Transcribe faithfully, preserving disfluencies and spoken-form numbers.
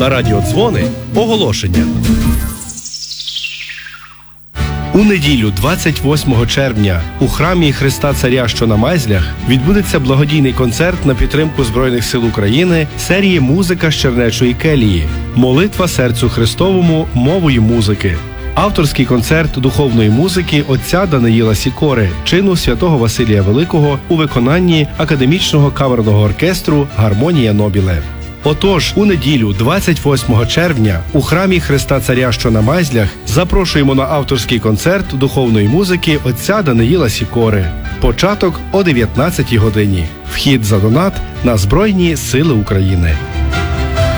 На радіо Дзвони оголошення. У неділю, двадцять восьмого червня, у храмі Христа Царя, що на Майзлях, відбудеться благодійний концерт на підтримку Збройних сил України серії «Музика з Чернечої келії. Молитва серцю Христовому мовою музики». Авторський концерт духовної музики отця Даниїла Сікори, чину святого Василія Великого у виконанні академічного камерного оркестру «Гармонія Нобіле». Отож, у неділю, двадцять восьмого червня, у храмі Христа Царя, що на Майзлях, запрошуємо на авторський концерт духовної музики отця Даниїла Сікори. Початок о дев'ятнадцятій годині. Вхід за донат на Збройні сили України.